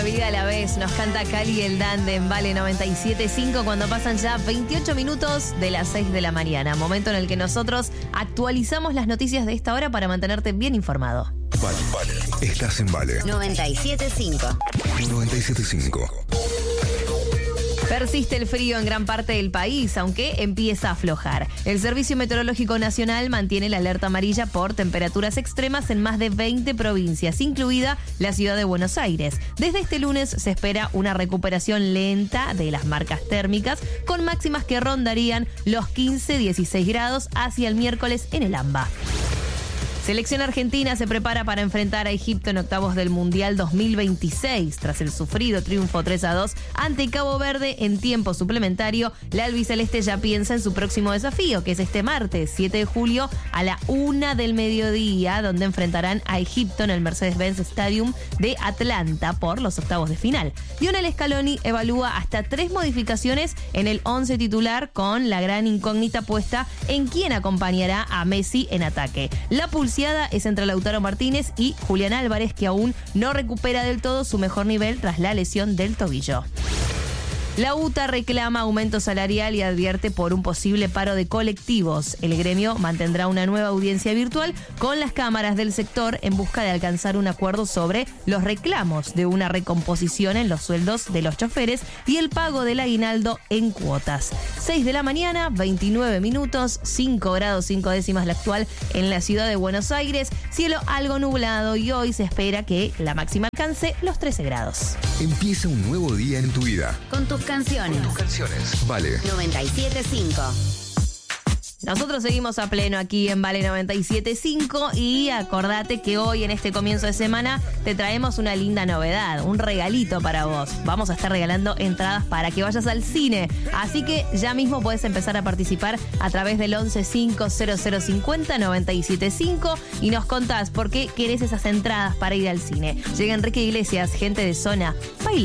vida a la vez. Nos canta Cali el Dande en Vale 97.5 cuando pasan ya 28 minutos de las 6 de la mañana. Momento en el que nosotros actualizamos las noticias de esta hora para mantenerte bien informado. Vale. Estás en Vale 97.5. 97.5. Persiste el frío en gran parte del país, aunque empieza a aflojar. El Servicio Meteorológico Nacional mantiene la alerta amarilla por temperaturas extremas en más de 20 provincias, incluida la ciudad de Buenos Aires. Desde este lunes se espera una recuperación lenta de las marcas térmicas, con máximas que rondarían los 15-16 grados hacia el miércoles en el AMBA. Selección argentina se prepara para enfrentar a Egipto en octavos del Mundial 2026. Tras el sufrido triunfo 3-2 ante Cabo Verde en tiempo suplementario, la albiceleste ya piensa en su próximo desafío, que es este martes, 7 de julio, a la 1 del mediodía, donde enfrentarán a Egipto en el Mercedes-Benz Stadium de Atlanta por los octavos de final. Lionel Scaloni evalúa hasta 3 modificaciones en el 11 titular, con la gran incógnita puesta en quién acompañará a Messi en ataque. La pulsiada es entre Lautaro Martínez y Julián Álvarez, que aún no recupera del todo su mejor nivel tras la lesión del tobillo. La UTA reclama aumento salarial y advierte por un posible paro de colectivos. El gremio mantendrá una nueva audiencia virtual con las cámaras del sector en busca de alcanzar un acuerdo sobre los reclamos de una recomposición en los sueldos de los choferes y el pago del aguinaldo en cuotas. 6 de la mañana, 29 minutos, 5 grados 5 décimas la actual en la ciudad de Buenos Aires. Cielo algo nublado y hoy se espera que la máxima alcance los 13 grados. Empieza un nuevo día en tu vida. Con tus canciones. Vale. 97.5. Nosotros seguimos a pleno aquí en Vale 97.5 y acordate que hoy en este comienzo de semana te traemos una linda novedad, un regalito para vos. Vamos a estar regalando entradas para que vayas al cine, así que ya mismo podés empezar a participar a través del 11-500-50-975 y nos contás por qué querés esas entradas para ir al cine. Llega Enrique Iglesias, gente de zona, baila.